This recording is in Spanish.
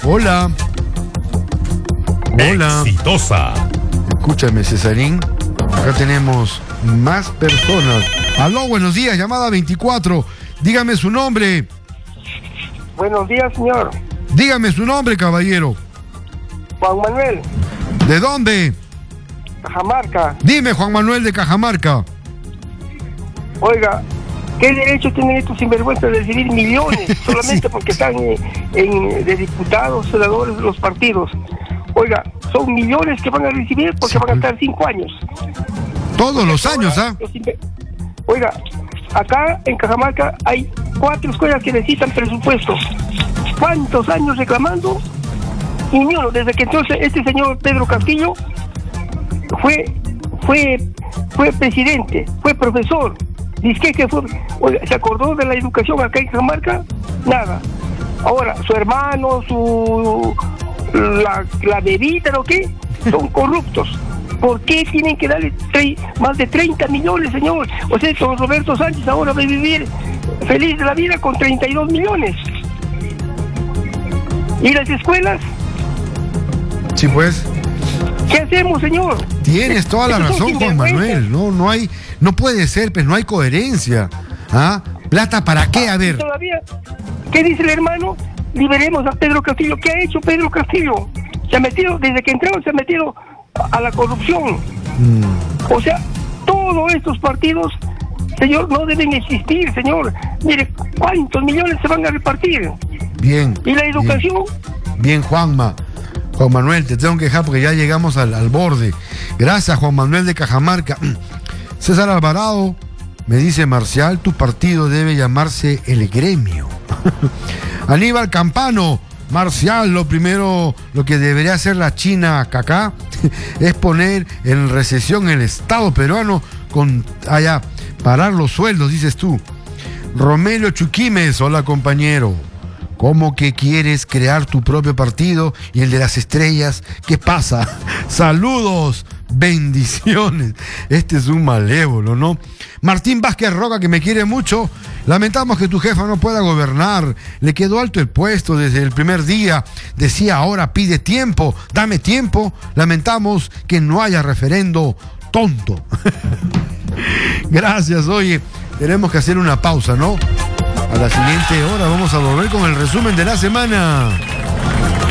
Hola. Hola. Exitosa. Escúchame, Cesarín. Acá tenemos más personas. Aló, buenos días, llamada 24. Dígame su nombre. Buenos días, señor. Dígame su nombre, caballero. Juan Manuel. ¿De dónde? Cajamarca. Dime, Juan Manuel de Cajamarca. Oiga, ¿qué derecho tienen estos sinvergüenzas de recibir millones solamente porque están de diputados, senadores de los partidos? Oiga, son millones que van a recibir porque van a estar 5 años. Todos los años, ¿ah? Oiga, acá en Cajamarca hay 4 escuelas que necesitan presupuesto. ¿Cuántos años reclamando? Y ni uno, desde que entonces este señor Pedro Castillo fue presidente, fue profesor. Dice que fue, oiga, ¿se acordó de la educación acá en Cajamarca? Nada. Ahora, su hermano, la bebida, ¿o qué? Son corruptos. ¿Por qué tienen que darle más de 30 millones, señor? O sea, don Roberto Sánchez ahora va a vivir feliz de la vida con 32 millones. ¿Y las escuelas? Sí, pues. ¿Qué hacemos, señor? Tienes toda la razón, Juan Manuel. No puede ser, pues no hay coherencia. ¿Ah? ¿Plata para qué? A ver. Todavía, ¿qué dice el hermano? Liberemos a Pedro Castillo. ¿Qué ha hecho Pedro Castillo? Se ha metido, desde que entró, se ha metido a la corrupción. O sea, todos estos partidos, señor, no deben existir, señor. Mire, ¿cuántos millones se van a repartir? Bien. ¿Y la educación? Bien, Juan Manuel, te tengo que dejar porque ya llegamos al borde. Gracias, Juan Manuel de Cajamarca. César Alvarado me dice: Marcial, tu partido debe llamarse El Gremio. Aníbal Campano: Marcial, lo que debería hacer la China Cacá es poner en recesión el Estado peruano parar los sueldos, dices tú. Romelio Chuquimes: hola, compañero. ¿Cómo que quieres crear tu propio partido y el de las estrellas? ¿Qué pasa? Saludos, bendiciones. Este es un malévolo, ¿no? Martín Vázquez Roca, que me quiere mucho. Lamentamos que tu jefa no pueda gobernar. Le quedó alto el puesto desde el primer día. Decía, ahora pide tiempo, dame tiempo. Lamentamos que no haya referendo, tonto. Gracias, oye. Tenemos que hacer una pausa, ¿no? A la siguiente hora vamos a volver con el resumen de la semana.